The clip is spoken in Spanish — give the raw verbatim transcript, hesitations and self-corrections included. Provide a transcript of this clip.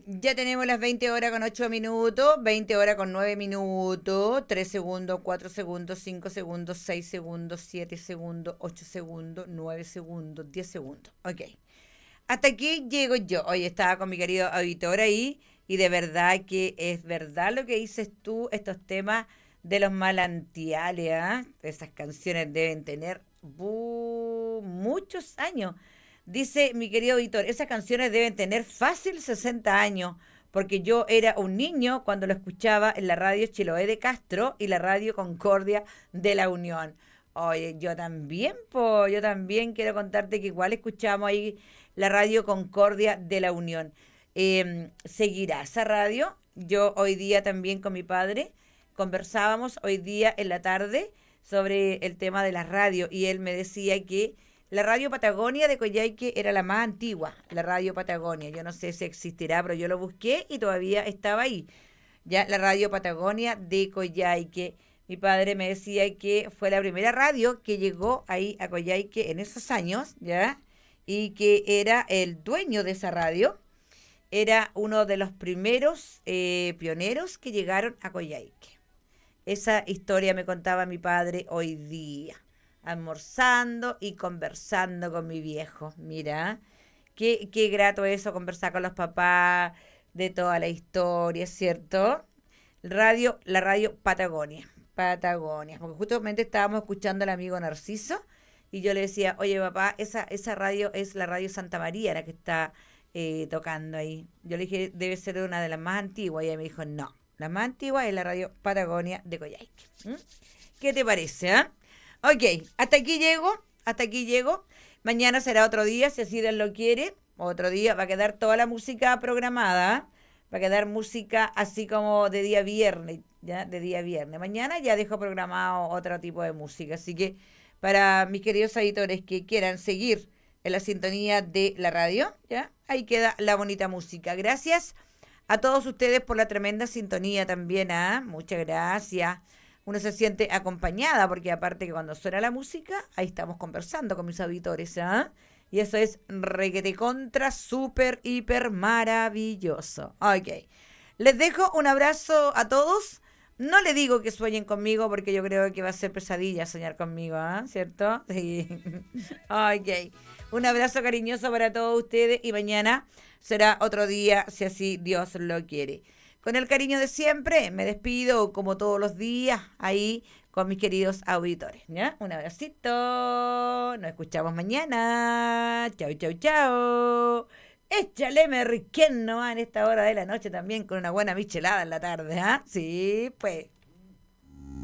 Ya tenemos las veinte horas con ocho minutos, veinte horas con nueve minutos, tres segundos, cuatro segundos, cinco segundos, seis segundos, siete segundos, ocho segundos, nueve segundos, diez segundos. Ok. Hasta aquí llego yo. Hoy estaba con mi querido auditor ahí y de verdad que es verdad lo que dices tú, estos temas de los malantiales, ¿ah? Esas canciones deben tener bu- muchos años. Dice mi querido auditor, esas canciones deben tener fácil sesenta años, porque yo era un niño cuando lo escuchaba en la radio Chiloé de Castro y la radio Concordia de la Unión. Oye, yo también, pues, yo también quiero contarte que igual escuchamos ahí la radio Concordia de la Unión. Eh, ¿Seguirá esa radio? Yo hoy día también con mi padre conversábamos hoy día en la tarde sobre el tema de la radio y él me decía que la radio Patagonia de Coyhaique era la más antigua, la radio Patagonia. Yo no sé si existirá, pero yo lo busqué y todavía estaba ahí. Ya la radio Patagonia de Coyhaique. Mi padre me decía que fue la primera radio que llegó ahí a Coyhaique en esos años, ¿ya? Y que era el dueño de esa radio, era uno de los primeros eh, pioneros que llegaron a Coyhaique. Esa historia me contaba mi padre hoy día, almorzando y conversando con mi viejo. Mira, qué, qué grato eso, conversar con los papás de toda la historia, ¿cierto? Radio, la radio Patagonia, Patagonia, porque justamente estábamos escuchando al amigo Narciso y yo le decía, oye papá, esa, esa radio es la radio Santa María, la que está eh, tocando ahí. Yo le dije, debe ser una de las más antiguas y ella me dijo, no, la más antigua es la radio Patagonia de Coyhaique. ¿Mm? ¿Qué te parece? ¿Eh? Ok, hasta aquí llego, hasta aquí llego. Mañana será otro día, si así Dios lo quiere. Otro día va a quedar toda la música programada. Va a quedar música así como de día viernes, ¿ya? De día viernes. Mañana ya dejo programado otro tipo de música. Así que para mis queridos auditores que quieran seguir en la sintonía de la radio, ¿ya? Ahí queda la bonita música. Gracias a todos ustedes por la tremenda sintonía también, ¿ah? Muchas gracias. Uno se siente acompañada porque aparte que cuando suena la música, ahí estamos conversando con mis auditores, ¿ah? Y eso es requete contra súper, hiper maravilloso. Ok. Les dejo un abrazo a todos. No le digo que sueñen conmigo porque yo creo que va a ser pesadilla soñar conmigo, ¿ah? ¿Cierto? Sí. Ok. Un abrazo cariñoso para todos ustedes y mañana será otro día, si así Dios lo quiere. Con el cariño de siempre, me despido como todos los días ahí con mis queridos auditores. ¿Ya? Un abracito. Nos escuchamos mañana. Chau, chau, chau. Échale merquén nomás en esta hora de la noche también con una buena michelada en la tarde. ¿Ah? Sí, pues.